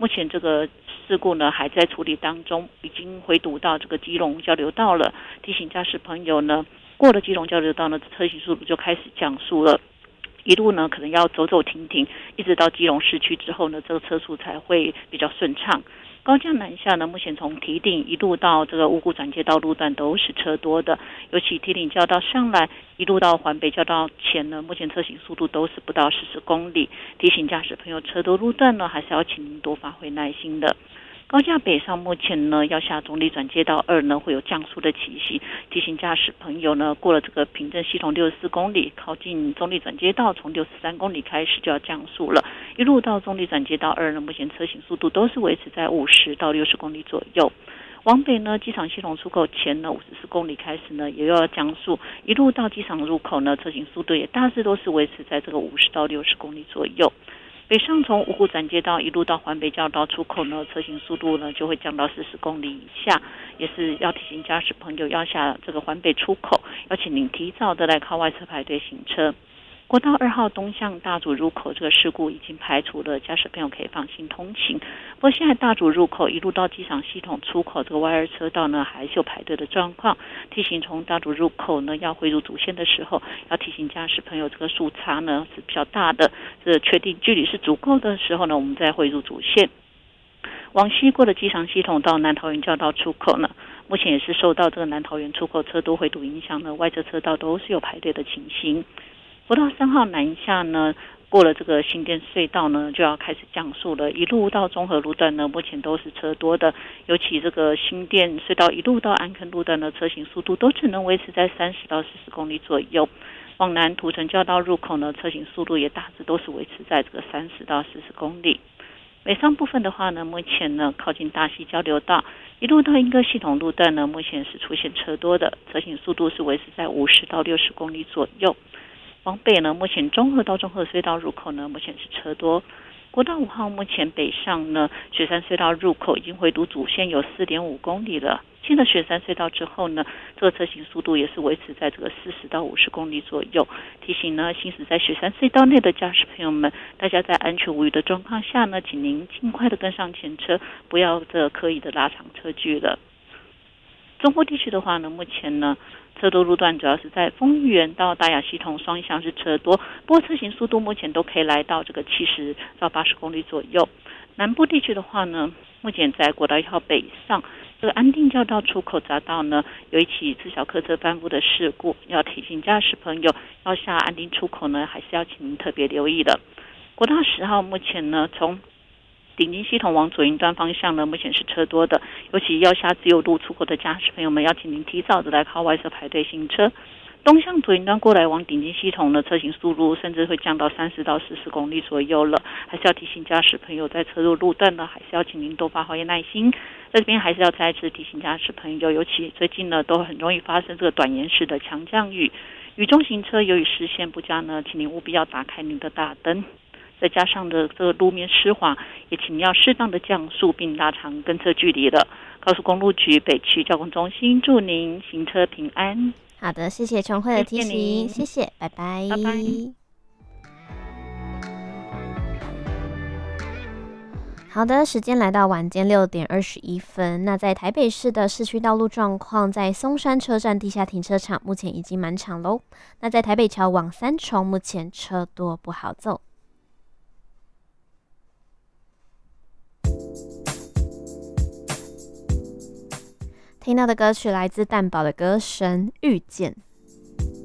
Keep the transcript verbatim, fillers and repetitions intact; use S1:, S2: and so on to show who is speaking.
S1: 目前这个事故呢还在处理当中，已经回堵到这个基隆交流道了。提醒驾驶朋友呢，过了基隆交流道呢，车行速度就开始降速了。一路呢可能要走走停停，一直到基隆市区之后呢，这个车速才会比较顺畅。高架南下呢，目前从堤顶一路到这个五股转接道路段都是车多的，尤其堤顶交道上来一路到环北交道前呢，目前车行速度都是不到四十公里。提醒驾驶朋友，车多路段呢，还是要请您多发挥耐心的。高架北上目前呢，要下中立转接道二呢，会有降速的起息，提醒驾驶朋友呢，过了这个平镇系统六十四公里，靠近中立转接道，从六十三公里开始就要降速了。一路到中立转接道二呢，目前车行速度都是维持在五十到六十公里左右。往北呢，机场系统出口前呢，五十四公里开始呢，也要降速，一路到机场入口呢，车行速度也大致都是维持在这个五十到六十公里左右。北上从五股转接道一路到环北交道出口呢，车行速度呢就会降到四十公里以下，也是要提醒驾驶朋友要下这个环北出口，要请您提早的来靠外侧排队行车。国道二号东向大竹入口这个事故已经排除了，驾驶朋友可以放心通行。不过现在大竹入口一路到机场系统出口这个 Y 二 车道呢，还是有排队的状况。提醒从大竹入口呢要回入主线的时候，要提醒驾驶朋友这个速差呢是比较大的，这确定距离是足够的时候呢，我们再回入主线。往西过的机场系统到南桃园交道出口呢，目前也是受到这个南桃园出口车多回堵影响呢，外侧车道都是有排队的情形。国道三号南下呢，过了这个新店隧道呢，就要开始降速了。一路到中和路段呢，目前都是车多的，尤其这个新店隧道一路到安坑路段的车行速度都只能维持在三十到四十公里左右。往南土城交道入口呢，车行速度也大致都是维持在这个三十到四十公里。北上部分的话呢，目前呢靠近大溪交流道一路到莺歌系统路段呢，目前是出现车多的，车行速度是维持在五十到六十公里左右。往北呢，目前中和到中和隧道入口呢，目前是车多。国道五号目前北上呢，雪山隧道入口已经回堵主线有 四点五公里了。进了雪山隧道之后呢，这个车行速度也是维持在这个四十到五十公里左右。提醒呢，行驶在雪山隧道内的驾驶朋友们，大家在安全无虞的状况下呢，请您尽快的跟上前车，不要这刻意的拉长车距了。中部地区的话呢，目前呢车多路段主要是在丰原到大雅系统双向是车多，不过车行速度目前都可以来到这个七十到八十公里左右。南部地区的话呢，目前在国道一号北上这个安定交道出口匝道呢，有一起自小客车翻覆的事故，要提醒驾驶朋友要下安定出口呢，还是要请您特别留意的。国道十号目前呢，从顶金系统往左营端方向呢，目前是车多的，尤其要下自由路出口的驾驶朋友们，要请您提早的来靠外侧排队行车。东向左营端过来往顶金系统的车行速度甚至会降到三十到四十公里左右了，还是要提醒驾驶朋友在车路路段呢，还是要请您多发挥耐心。在这边还是要再次提醒驾驶朋友，尤其最近呢都很容易发生这个短延时的强降雨，雨中行车由于视线不佳呢，请您务必要打开您的大灯。再加上的这个路面湿滑，也请要适当的降速并拉长跟车距离了。高速公路局北区交通中心祝您行车平安。
S2: 好的，谢谢琼慧的提醒，谢谢，谢谢，拜拜，
S1: 拜拜。
S2: 好的，时间来到晚间六点二十一分。那在台北市的市区道路状况，在松山车站地下停车场目前已经满场喽。那在台北桥往三重，目前车多不好走。听到的歌曲来自蛋堡的歌声《遇见》。